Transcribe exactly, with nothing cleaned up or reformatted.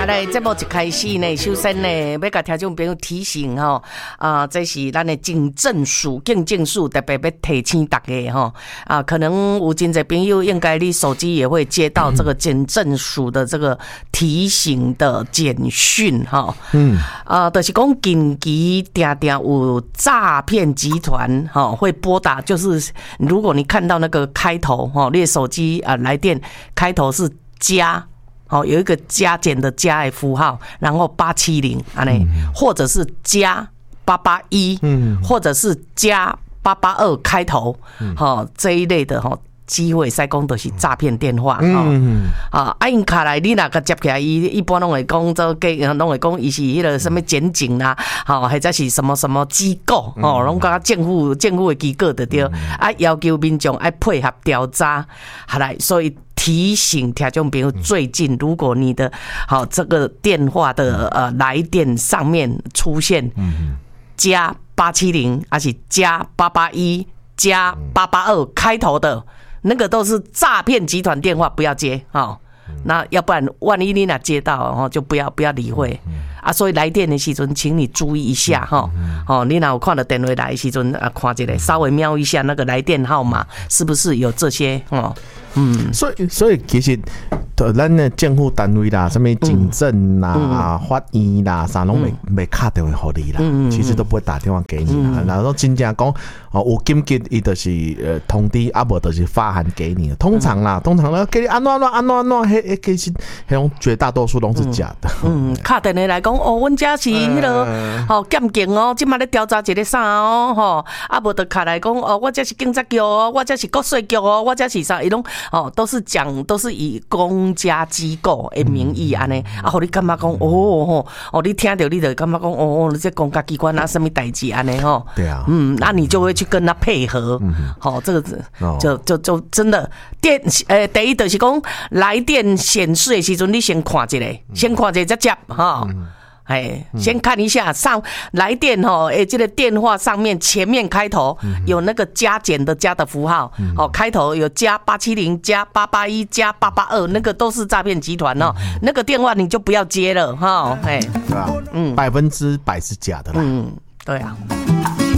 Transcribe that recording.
来节目一开始呢，首先呢，要甲听众朋友提醒吼，啊，这是咱的警政署、警政署特别要提醒大家吼，啊，可能有真侪朋友应该你手机也会接到这个警政署的这个提醒的简讯哈，嗯，啊，就是讲紧急定定有诈骗集团哈会拨打，就是如果你看到那个开头哈，你的手机啊来电开头是加。哦，有一个加减的加的符号，然后八七零啊呢，或者是加八八一，或者是加八八二开头，好、哦、这一类的哈。机会使讲就是诈骗电话，嗯啊，啊因卡来你若个接起来，伊一般拢会讲做假，拢会讲伊是迄个什么检警啦，吼、或者是什么什么机构，吼，拢讲政府政府的机构的对，啊要求民众爱配合调查，好来，所以提醒听众朋友，最近如果你的好这个电话的呃来电上面出现加八七零，还是加八八一、加八八二开头的。那个都是诈骗集团电话，不要接哦。那要不然，万一你哪接到哦，就不要不要理会啊。所以来电的时阵，请你注意一下哈。哦，你哪有看到电话来的时阵啊，看一下，稍微瞄一下那个来电号码是不是有这些哦。嗯， 所以所以其实，咱的政府单位啦，什么警政啦、嗯、法院啦，啥拢未未打电话给你啦、嗯，其实都不会打电话给你啦。然后真正讲哦，有紧急，伊就是呃通知，啊无就是发函给你。通常啦，通常咧给你安怎安怎安怎安怎，迄迄其实迄种绝大多数都是假的。 嗯，打电话来讲哦，阮家是迄个哦检警哦，即马咧调查一个啥哦，吼，啊无就打来讲哦，我这是警察局哦，我这是国税局哦，我这是啥，伊拢。哦，都是讲，都是以公家机构的名义安尼、嗯，啊，互你感觉讲，哦哦哦，你听到你就感觉讲，哦，这公家机关啊，什么代志安尼吼？ 对啊， 嗯，那你就会去跟他配合，好、嗯哦，这个就就就真的电，呃，第一就是讲来电显示的时阵，你先看一下，先看一下再接哈。嗯哎，先看一下上来电吼，哎，这个电话上面前面开头有那个加减的加的符号，哦，开头有加八七零、加八八一、加八八二，那个都是诈骗集团哦，那个电话你就不要接了哈，哎， 对吧？嗯，百分之百是假的啦。 嗯，对啊。